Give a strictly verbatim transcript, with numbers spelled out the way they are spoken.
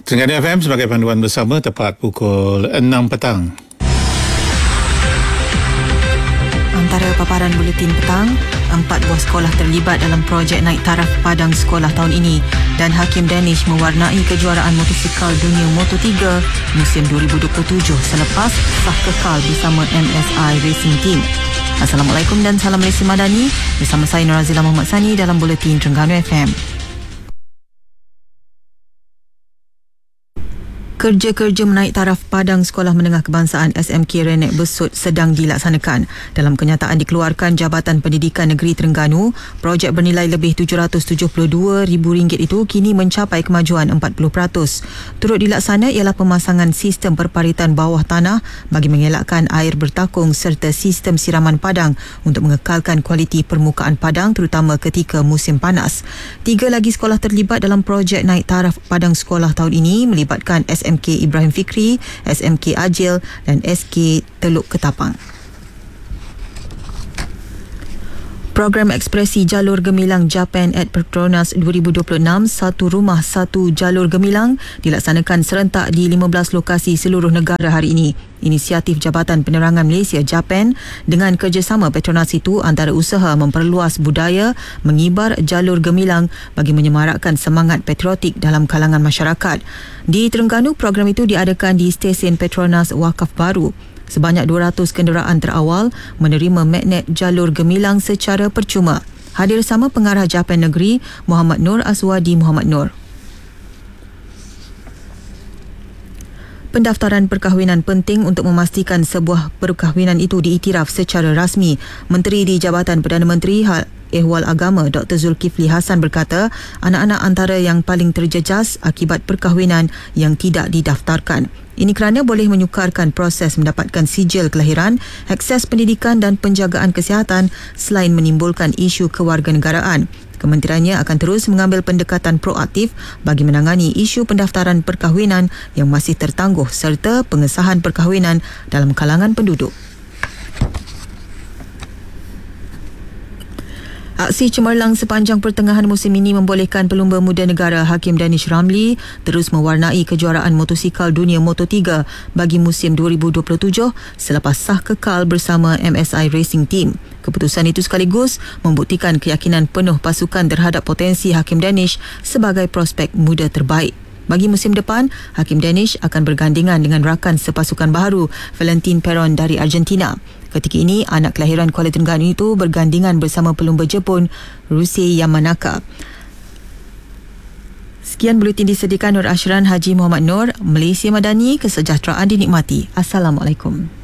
Terengganu F M sebagai panduan bersama tepat pukul enam petang. Antara paparan buletin petang, empat buah sekolah terlibat dalam projek naik taraf padang sekolah tahun ini dan Hakim Danish mewarnai kejuaraan motosikal dunia Moto tiga musim dua ribu dua puluh tujuh selepas sah kekal bersama M S I Racing Team. Assalamualaikum dan salam Malaysia Madani. Bersama saya Nur Azila Muhammad Sani dalam buletin Terengganu F M. Kerja-kerja menaik taraf padang Sekolah Menengah Kebangsaan S M K Renek Besut sedang dilaksanakan. Dalam kenyataan dikeluarkan Jabatan Pendidikan Negeri Terengganu, projek bernilai lebih tujuh ratus tujuh puluh dua ribu ringgit itu kini mencapai kemajuan empat puluh peratus. Turut dilaksana ialah pemasangan sistem perparitan bawah tanah bagi mengelakkan air bertakung serta sistem siraman padang untuk mengekalkan kualiti permukaan padang terutama ketika musim panas. Tiga lagi sekolah terlibat dalam projek naik taraf padang sekolah tahun ini melibatkan S M K Ibrahim Fikri, S M K Ajil dan S K Teluk Ketapang. Program ekspresi Jalur Gemilang Japan at Petronas dua ribu dua puluh enam Satu Rumah Satu Jalur Gemilang dilaksanakan serentak di lima belas lokasi seluruh negara hari ini. Inisiatif Jabatan Penerangan Malaysia Japan dengan kerjasama Petronas itu antara usaha memperluas budaya mengibar jalur gemilang bagi menyemarakkan semangat patriotik dalam kalangan masyarakat. Di Terengganu, program itu diadakan di stesen Petronas Wakaf Baru. Sebanyak dua ratus kenderaan terawal menerima magnet jalur gemilang secara percuma. Hadir sama Pengarah Japan Negeri Muhammad Nur Aswadi Muhammad Nur. Pendaftaran perkahwinan penting untuk memastikan sebuah perkahwinan itu diiktiraf secara rasmi. Menteri di Jabatan Perdana Menteri Hal Ehwal Agama Doktor Zulkifli Hasan berkata, anak-anak antara yang paling terjejas akibat perkahwinan yang tidak didaftarkan. Ini kerana boleh menyukarkan proses mendapatkan sijil kelahiran, akses pendidikan dan penjagaan kesihatan selain menimbulkan isu kewarganegaraan. Kementeriannya akan terus mengambil pendekatan proaktif bagi menangani isu pendaftaran perkahwinan yang masih tertangguh serta pengesahan perkahwinan dalam kalangan penduduk. Aksi cemerlang sepanjang pertengahan musim ini membolehkan pelumba muda negara Hakim Danish Ramli terus mewarnai kejuaraan motosikal dunia Moto tiga bagi musim dua ribu dua puluh tujuh selepas sah kekal bersama M S I Racing Team. Keputusan itu sekaligus membuktikan keyakinan penuh pasukan terhadap potensi Hakim Danish sebagai prospek muda terbaik. Bagi musim depan, Hakim Danish akan bergandingan dengan rakan sepasukan baharu Valentin Peron dari Argentina. Ketika ini, anak kelahiran Kuala Terengganu itu bergandingan bersama pelumba Jepun Russei Yamanaka. Sekian buletin disediakan Nur Ashran Haji Muhammad Nur, Malaysia Madani, kesejahteraan dinikmati. Assalamualaikum.